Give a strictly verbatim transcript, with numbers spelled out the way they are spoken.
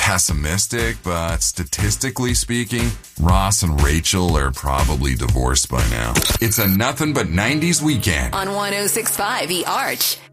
pessimistic, but statistically speaking, Ross and Rachel are probably divorced by now. It's a nothing but nineties weekend on one oh six point five The Arch.